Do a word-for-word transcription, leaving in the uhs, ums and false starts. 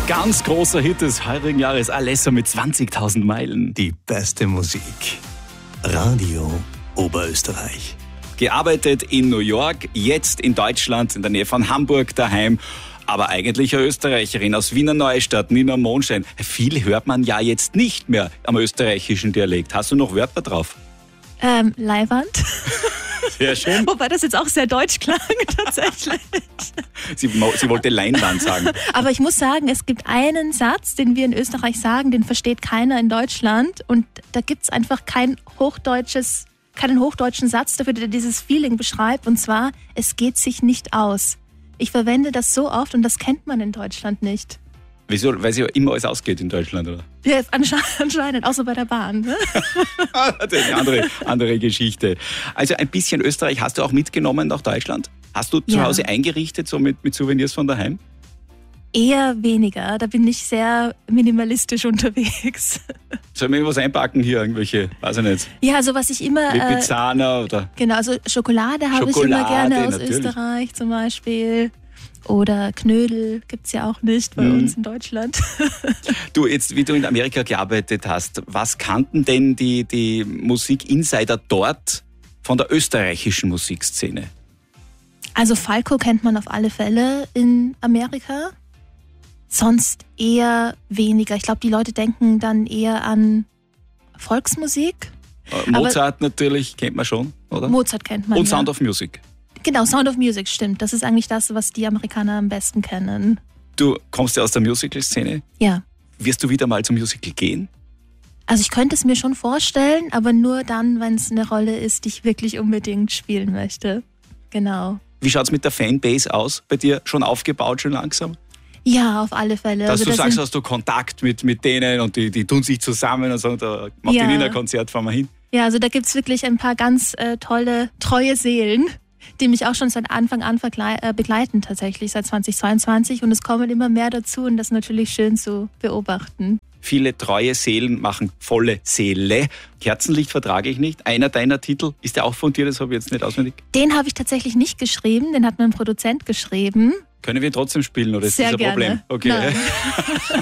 Ganz großer Hit des heurigen Jahres, Alesso mit zwanzigtausend Meilen. Die beste Musik. Radio Oberösterreich. Gearbeitet in New York, jetzt in Deutschland, in der Nähe von Hamburg daheim. Aber eigentlich eine Österreicherin aus Wiener Neustadt, Nina Mondschein. Viel hört man ja jetzt nicht mehr am österreichischen Dialekt. Hast du noch Wörter drauf? Ähm, Leiwand. Sehr schön. Wobei das jetzt auch sehr deutsch klang, tatsächlich. Sie, sie wollte Leinwand sagen. Aber ich muss sagen, es gibt einen Satz, den wir in Österreich sagen, den versteht keiner in Deutschland. Und da gibt es einfach kein hochdeutsches, keinen hochdeutschen Satz dafür, der dieses Feeling beschreibt. Und zwar, es geht sich nicht aus. Ich verwende das so oft und das kennt man in Deutschland nicht. Wieso? Weil es ja immer alles ausgeht in Deutschland, oder? Ja, ansche- anscheinend, außer bei der Bahn. Ne? Das ist eine andere, andere Geschichte. Also ein bisschen Österreich hast du auch mitgenommen nach Deutschland? Hast du zu Ja. Hause eingerichtet, so mit, mit Souvenirs von daheim? Eher weniger, da bin ich sehr minimalistisch unterwegs. Sollen wir irgendwas einpacken hier, irgendwelche, weiß ich nicht, Ja, also was ich immer... Äh, Lipizzaner oder... genau, also Schokolade habe ich immer Schokolade, gerne aus natürlich. Österreich zum Beispiel. Oder Knödel gibt's ja auch nicht bei Mhm. uns in Deutschland. Du, jetzt, wie du in Amerika gearbeitet hast, was kannten denn die, die Musik-Insider dort von der österreichischen Musikszene? Also Falco kennt man auf alle Fälle in Amerika. Sonst eher weniger. Ich glaube, die Leute denken dann eher an Volksmusik. Äh, Mozart natürlich, kennt man schon, oder? Mozart kennt man. Und ja. Sound of Music. Genau, Sound of Music, stimmt. Das ist eigentlich das, was die Amerikaner am besten kennen. Du kommst ja aus der Musical-Szene. Ja. Wirst du wieder mal zum Musical gehen? Also ich könnte es mir schon vorstellen, aber nur dann, wenn es eine Rolle ist, die ich wirklich unbedingt spielen möchte. Genau. Wie schaut's mit der Fanbase aus? Bei dir schon aufgebaut, schon langsam? Ja, auf alle Fälle. Dass also du das sagst, sind, hast du Kontakt mit, mit denen und die, die tun sich zusammen und sagen, da macht Ja. die Nina ein Konzert, fahren wir hin. ja, also da gibt's wirklich ein paar ganz äh, tolle, treue Seelen, die mich auch schon seit Anfang an vergle- äh, begleiten tatsächlich, seit zweitausendzweiundzwanzig. Und es kommen immer mehr dazu und das ist natürlich schön zu beobachten. Viele treue Seelen machen volle Seele. Kerzenlicht vertrage ich nicht. Einer deiner Titel, ist der auch von dir? Das habe ich jetzt nicht auswendig. Den habe ich tatsächlich nicht geschrieben, den hat mein Produzent geschrieben. Können wir ihn trotzdem spielen oder ist Sehr das ein gerne. Problem? Okay. Nein.